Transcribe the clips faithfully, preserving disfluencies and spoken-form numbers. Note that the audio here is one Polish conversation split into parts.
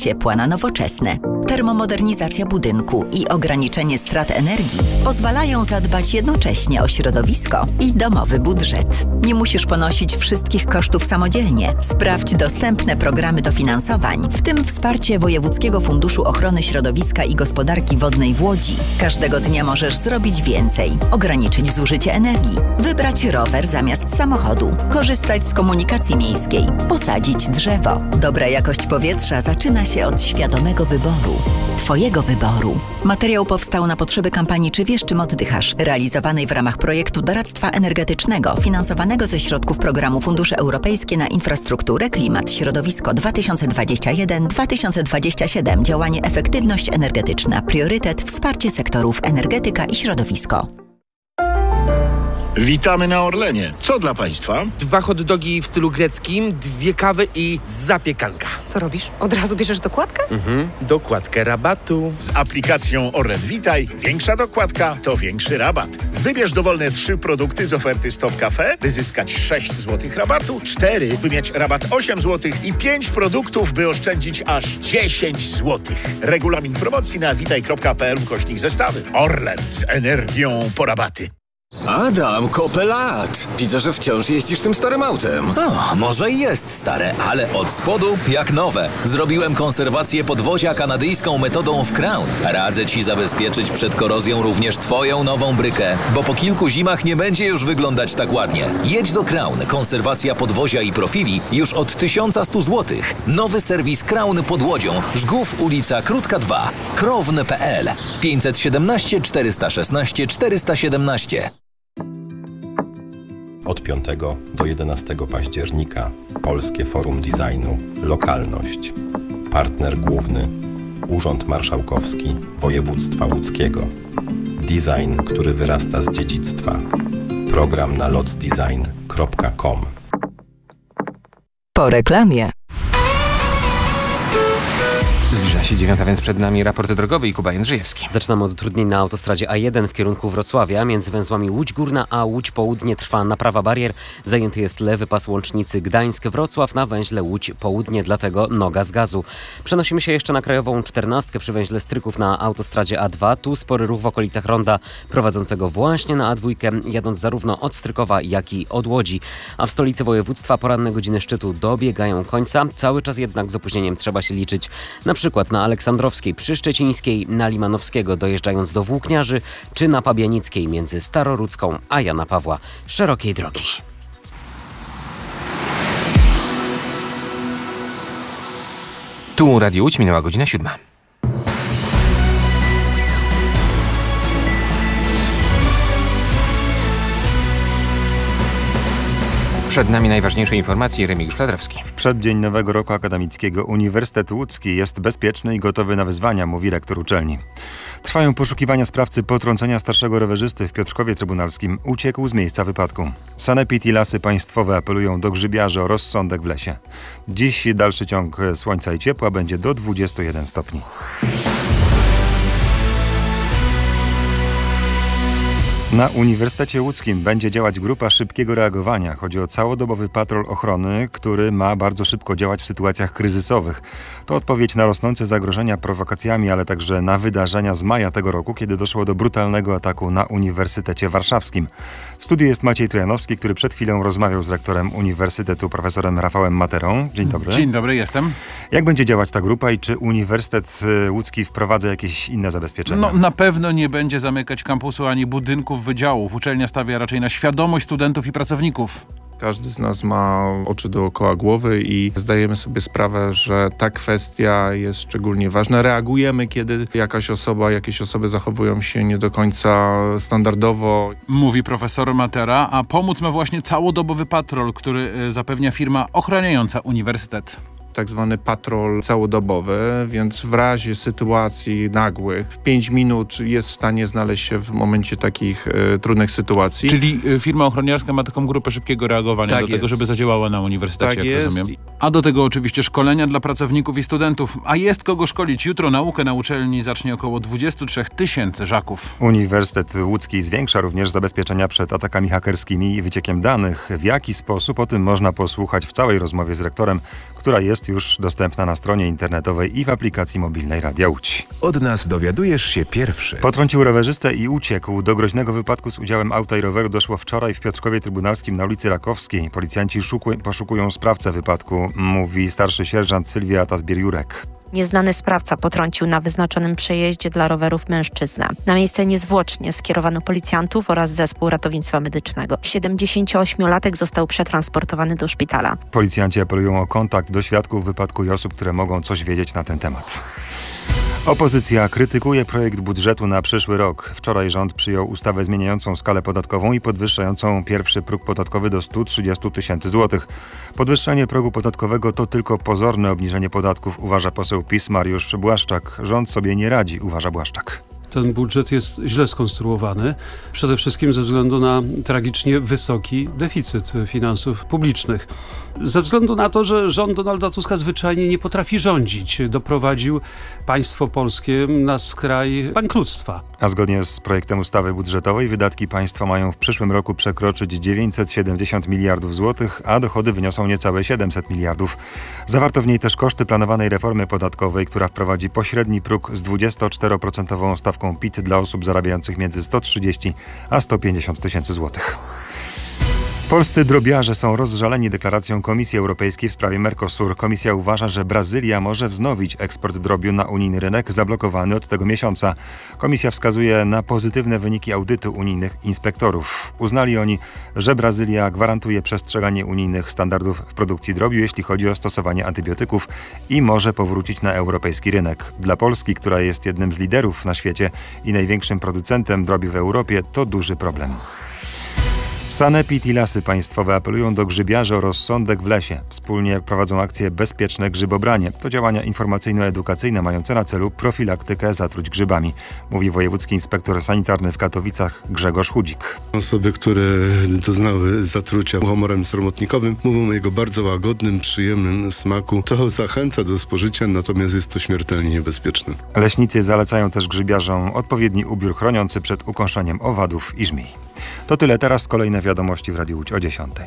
ciepła na nowoczesne, termomodernizacja budynku i ograniczenie strat energii pozwalają zadbać jednocześnie o środowisko i domowy budżet. Nie musisz ponosić wszystkich kosztów samodzielnie. Sprawdź dostępne programy dofinansowań, w tym wsparcie Wojewódzkiego Funduszu Ochrony Środowiska i Gospodarki Wodnej w Łodzi. Każdego dnia możesz zrobić więcej, ograniczyć zużycie energii, wybrać rower zamiast samochodu, korzystać z komunikacji miejskiej, posadzić drzewo. Dobra jakość powietrza zaczyna się od świadomego wyboru. Twojego wyboru. Materiał powstał na potrzeby kampanii Czy wiesz, czym oddychasz? Realizowanej w ramach projektu doradztwa energetycznego finansowanego ze środków programu Fundusze Europejskie na infrastrukturę, klimat, środowisko dwa tysiące dwadzieścia jeden do dwa tysiące dwadzieścia siedem. Działanie efektywność energetyczna. Priorytet wsparcie sektorów energetyka i środowisko. Witamy na Orlenie. Co dla Państwa? Dwa hot dogi w stylu greckim, dwie kawy i zapiekanka. Co robisz? Od razu bierzesz dokładkę? Mhm, dokładkę rabatu. Z aplikacją Orlen Witaj większa dokładka to większy rabat. Wybierz dowolne trzy produkty z oferty Stop Cafe, by zyskać sześć złotych rabatu, cztery, by mieć rabat osiem złotych i pięć produktów, by oszczędzić aż dziesięć złotych. Regulamin promocji na witaj.pl ukośnik zestawy. Orlen z energią po rabaty. Adam, kopę lat. Widzę, że wciąż jeździsz tym starym autem. O, może i jest stare, ale od spodu jak nowe. Zrobiłem konserwację podwozia kanadyjską metodą w Crown. Radzę Ci zabezpieczyć przed korozją również Twoją nową brykę, bo po kilku zimach nie będzie już wyglądać tak ładnie. Jedź do Crown. Konserwacja podwozia i profili już od tysiąc sto złotych. Nowy serwis Crown pod Łodzią. Żgów, ulica Krótka dwa. krowne kropka p l pięćset siedemnaście czterysta szesnaście czterysta siedemnaście. Od piątego do jedenastego października Polskie Forum Designu Lokalność. Partner główny Urząd Marszałkowski Województwa Łódzkiego. Design, który wyrasta z dziedzictwa. Program na lotsdesign kropka com. Po reklamie. Zbliża się dziewiąta, więc przed nami raport drogowy i Kuba Jędrzejewski. Zaczynamy od utrudnień na autostradzie A jeden w kierunku Wrocławia. Między węzłami Łódź Górna a Łódź Południe trwa naprawa barier. Zajęty jest lewy pas łącznicy Gdańsk-Wrocław na węźle Łódź Południe, dlatego noga z gazu. Przenosimy się jeszcze na krajową czternastkę przy węźle Stryków na autostradzie A dwa. Tu spory ruch w okolicach ronda prowadzącego właśnie na A dwa, jadąc zarówno od Strykowa, jak i od Łodzi. A w stolicy województwa poranne godziny szczytu dobiegają końca. Cały czas jednak z opóźnieniem trzeba się liczyć. Na przykład na Aleksandrowskiej przy Szczecińskiej, na Limanowskiego dojeżdżając do Włókniarzy, czy na Pabianickiej między Starorudzką a Jana Pawła. Szerokiej drogi. Tu Radio Łódź, minęła godzina siódma. Przed nami najważniejsze informacje. Remigiusz Fladrowski. W przeddzień nowego roku akademickiego Uniwersytet Łódzki jest bezpieczny i gotowy na wyzwania, mówi rektor uczelni. Trwają poszukiwania sprawcy potrącenia starszego rowerzysty w Piotrkowie Trybunalskim. Uciekł z miejsca wypadku. Sanepid i Lasy Państwowe apelują do grzybiarzy o rozsądek w lesie. Dziś dalszy ciąg słońca i ciepła będzie do dwudziestu jeden stopni. Na Uniwersytecie Łódzkim będzie działać grupa szybkiego reagowania. Chodzi o całodobowy patrol ochrony, który ma bardzo szybko działać w sytuacjach kryzysowych. To odpowiedź na rosnące zagrożenia prowokacjami, ale także na wydarzenia z maja tego roku, kiedy doszło do brutalnego ataku na Uniwersytecie Warszawskim. W studiu jest Maciej Trojanowski, który przed chwilą rozmawiał z rektorem Uniwersytetu, profesorem Rafałem Materą. Dzień dobry. Dzień dobry, jestem. Jak będzie działać ta grupa i czy Uniwersytet Łódzki wprowadza jakieś inne zabezpieczenia? No, na pewno nie będzie zamykać kampusu ani budynków wydziałów. Uczelnia stawia raczej na świadomość studentów i pracowników. Każdy z nas ma oczy dookoła głowy i zdajemy sobie sprawę, że ta kwestia jest szczególnie ważna. Reagujemy, kiedy jakaś osoba, jakieś osoby zachowują się nie do końca standardowo. Mówi profesor Matera, a pomóc ma właśnie całodobowy patrol, który zapewnia firma ochraniająca uniwersytet. Tak zwany patrol całodobowy, więc w razie sytuacji nagłych w pięć minut jest w stanie znaleźć się w momencie takich e, trudnych sytuacji. Czyli e, firma ochroniarska ma taką grupę szybkiego reagowania tak do jest. tego, żeby zadziałała na uniwersytecie, tak jak jest. rozumiem. A do tego oczywiście szkolenia dla pracowników i studentów. A jest kogo szkolić. Jutro naukę na uczelni zacznie około dwadzieścia trzy tysięcy żaków. Uniwersytet Łódzki zwiększa również zabezpieczenia przed atakami hakerskimi i wyciekiem danych. W jaki sposób? O tym można posłuchać w całej rozmowie z rektorem, która jest jest już dostępna na stronie internetowej i w aplikacji mobilnej Radia Łódź. Od nas dowiadujesz się pierwszy. Potrącił rowerzystę i uciekł. Do groźnego wypadku z udziałem auta i roweru doszło wczoraj w Piotrkowie Trybunalskim na ulicy Rakowskiej. Policjanci szukuj, poszukują sprawcę wypadku, mówi starszy sierżant Sylwia Tasbier-Jurek. Nieznany sprawca potrącił na wyznaczonym przejeździe dla rowerów mężczyznę. Na miejsce niezwłocznie skierowano policjantów oraz zespół ratownictwa medycznego. siedemdziesięcioośmiolatek został przetransportowany do szpitala. Policjanci apelują o kontakt do świadków wypadku i osób, które mogą coś wiedzieć na ten temat. Opozycja krytykuje projekt budżetu na przyszły rok. Wczoraj rząd przyjął ustawę zmieniającą skalę podatkową i podwyższającą pierwszy próg podatkowy do stu trzydziestu tysięcy złotych. Podwyższenie progu podatkowego to tylko pozorne obniżenie podatków, uważa poseł PiS Mariusz Błaszczak. Rząd sobie nie radzi, uważa Błaszczak. Ten budżet jest źle skonstruowany, przede wszystkim ze względu na tragicznie wysoki deficyt finansów publicznych. Ze względu na to, że rząd Donalda Tuska zwyczajnie nie potrafi rządzić, doprowadził państwo polskie na skraj bankructwa. A zgodnie z projektem ustawy budżetowej wydatki państwa mają w przyszłym roku przekroczyć dziewięćset siedemdziesiąt miliardów złotych, a dochody wyniosą niecałe siedemset miliardów. Zawarto w niej też koszty planowanej reformy podatkowej, która wprowadzi pośredni próg z dwudziestoczteroprocentową stawką P I T dla osób zarabiających między sto trzydzieści a sto pięćdziesiąt tysięcy złotych. Polscy drobiarze są rozżaleni deklaracją Komisji Europejskiej w sprawie Mercosur. Komisja uważa, że Brazylia może wznowić eksport drobiu na unijny rynek zablokowany od tego miesiąca. Komisja wskazuje na pozytywne wyniki audytu unijnych inspektorów. Uznali oni, że Brazylia gwarantuje przestrzeganie unijnych standardów w produkcji drobiu, jeśli chodzi o stosowanie antybiotyków i może powrócić na europejski rynek. Dla Polski, która jest jednym z liderów na świecie i największym producentem drobiu w Europie, to duży problem. Sanepid i Lasy Państwowe apelują do grzybiarzy o rozsądek w lesie. Wspólnie prowadzą akcję Bezpieczne grzybobranie. To działania informacyjno-edukacyjne mające na celu profilaktykę zatruć grzybami, mówi wojewódzki inspektor sanitarny w Katowicach Grzegorz Chudzik. Osoby, które doznały zatrucia muchomorem sromotnikowym, mówią o jego bardzo łagodnym, przyjemnym smaku. To zachęca do spożycia, natomiast jest to śmiertelnie niebezpieczne. Leśnicy zalecają też grzybiarzom odpowiedni ubiór chroniący przed ukąszeniem owadów i żmij. To tyle, teraz kolejne wiadomości w Radiu Łódź o dziesiątej.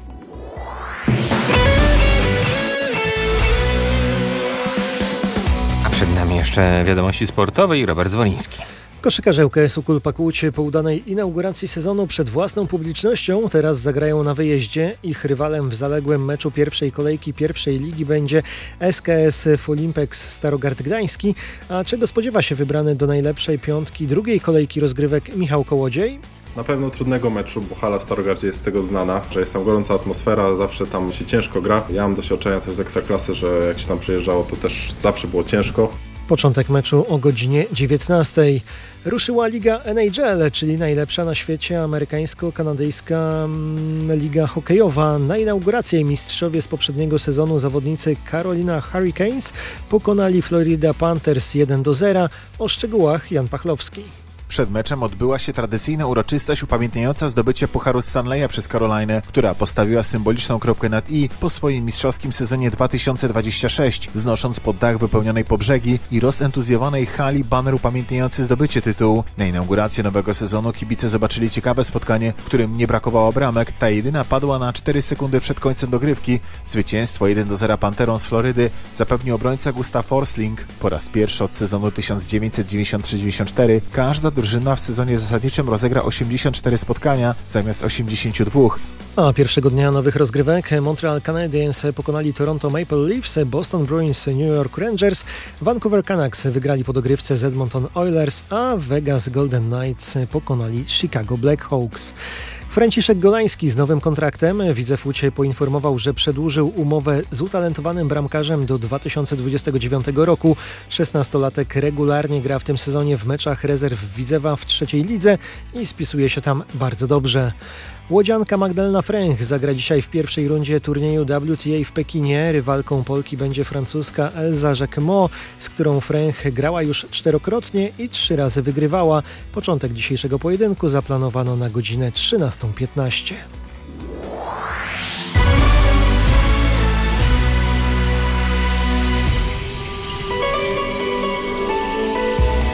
A przed nami jeszcze wiadomości sportowe i Robert Zwoliński. Koszykarze Ł K S-u Kulpak Łódź po udanej inauguracji sezonu przed własną publicznością teraz zagrają na wyjeździe. Ich rywalem w zaległym meczu pierwszej kolejki pierwszej ligi będzie S K S Folimpex Starogard Gdański. A czego spodziewa się wybrany do najlepszej piątki drugiej kolejki rozgrywek Michał Kołodziej? Na pewno trudnego meczu, bo hala w Starogardzie jest z tego znana, że jest tam gorąca atmosfera, zawsze tam się ciężko gra. Ja mam doświadczenia też z Ekstraklasy, że jak się tam przyjeżdżało, to też zawsze było ciężko. Początek meczu o godzinie dziewiętnastej. Ruszyła Liga N H L, czyli najlepsza na świecie amerykańsko-kanadyjska liga hokejowa. Na inaugurację mistrzowie z poprzedniego sezonu zawodnicy Carolina Hurricanes pokonali Florida Panthers jeden do zera. O szczegółach Jan Pachlowski. Przed meczem odbyła się tradycyjna uroczystość upamiętniająca zdobycie Pucharu Stanleya przez Carolinę, która postawiła symboliczną kropkę nad i po swoim mistrzowskim sezonie dwa tysiące dwudziestym szóstym, znosząc pod dach wypełnionej po brzegi i rozentuzjowanej hali baner upamiętniający zdobycie tytułu. Na inaugurację nowego sezonu kibice zobaczyli ciekawe spotkanie, w którym nie brakowało bramek. Ta jedyna padła na cztery sekundy przed końcem dogrywki. Zwycięstwo jeden do zera Panterom z Florydy zapewnił obrońca Gustav Forsling. Po raz pierwszy od sezonu tysiąc dziewięćset dziewięćdziesiąt trzy dziewięćdziesiąt cztery każda drużyna w sezonie zasadniczym rozegra osiemdziesiąt cztery spotkania zamiast osiemdziesiąt dwa. A pierwszego dnia nowych rozgrywek Montreal Canadiens pokonali Toronto Maple Leafs, Boston Bruins New York Rangers, Vancouver Canucks wygrali po dogrywce z Edmonton Oilers, a Vegas Golden Knights pokonali Chicago Blackhawks. Franciszek Golański z nowym kontraktem. Widzew Łódź poinformował, że przedłużył umowę z utalentowanym bramkarzem do dwa tysiące dwudziestego dziewiątego roku. szesnastolatek regularnie gra w tym sezonie w meczach rezerw Widzewa w trzeciej lidze i spisuje się tam bardzo dobrze. Łodzianka Magdalena Fręch zagra dzisiaj w pierwszej rundzie turnieju W T A w Pekinie. Rywalką Polki będzie francuska Elza Jacquemot, z którą Fręch grała już czterokrotnie i trzy razy wygrywała. Początek dzisiejszego pojedynku zaplanowano na godzinę trzynastą piętnaście.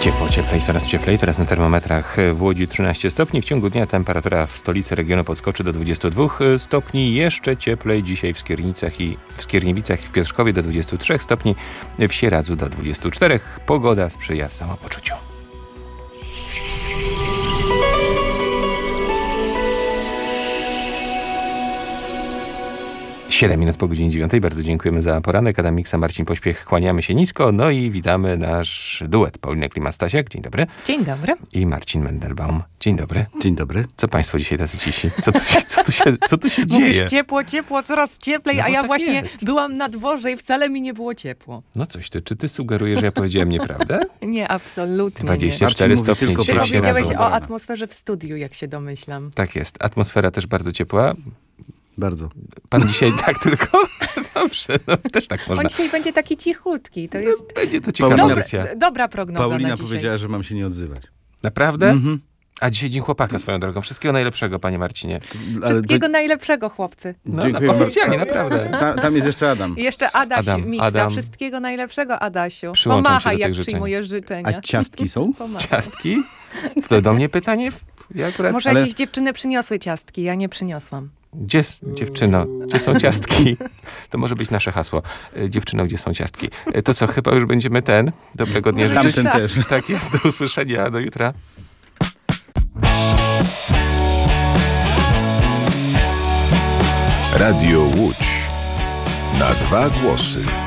Ciepło, cieplej, coraz cieplej. Teraz na termometrach w Łodzi trzynaście stopni. W ciągu dnia temperatura w stolicy regionu podskoczy do dwudziestu dwóch stopni. Jeszcze cieplej dzisiaj w Skierniewicach i w Skierniewicach i w Piotrkowie do dwudziestu trzech stopni. W Sieradzu do dwudziestu czterech. Pogoda sprzyja samopoczuciu. siedem minut po godzinie dziewiątej. Bardzo dziękujemy za poranek. Adam Miksa, Marcin Pośpiech. Kłaniamy się nisko. No i witamy nasz duet. Paulina Klima-Stasiak. Dzień dobry. Dzień dobry. I Marcin Mendelbaum. Dzień dobry. Dzień dobry. Co państwo dzisiaj tacy cisi? Co tu, co tu się, co tu się Mówisz dzieje? ciepło, ciepło, coraz cieplej, No a ja tak właśnie jest. byłam na dworze i wcale mi nie było ciepło. No coś ty. Czy ty sugerujesz, że ja powiedziałem nieprawdę? Nie, absolutnie dwadzieścia nie. cztery stopnie tylko dzisiaj w Powiedziałeś Sieradzu. o atmosferze w studiu, jak się domyślam. Tak jest. Atmosfera też bardzo ciepła. Bardzo. Pan dzisiaj tak tylko? Dobrze, no też tak można. On dzisiaj będzie taki cichutki. To jest No, będzie to ciekawa dobra, wersja. dobra prognoza Paulina na dzisiaj. powiedziała, że mam się nie odzywać. Naprawdę? Mhm. A dzisiaj dzień chłopaka swoją drogą. Wszystkiego najlepszego, panie Marcinie. Wszystkiego najlepszego, chłopcy. No, no, oficjalnie, naprawdę. Ta, tam jest jeszcze Adam. I jeszcze Adaś Adam, Miksa. Adam. Wszystkiego najlepszego, Adasiu. Przyłączam się Pomachaj, do jak tych życzeń. przyjmujesz życzenia. A ciastki są? Pomachaj. Ciastki? To do mnie pytanie? Ja akurat... Może Ale jakieś dziewczyny przyniosły ciastki, ja nie przyniosłam. gdzie, s- dziewczyno, gdzie są ciastki? To może być nasze hasło. E, Dziewczyno, gdzie są ciastki? E, To co, chyba już będziemy ten? Dobrego dnia Może życzyć? tamten też. Tak jest, do usłyszenia, do jutra. Radio Łódź. Na dwa głosy.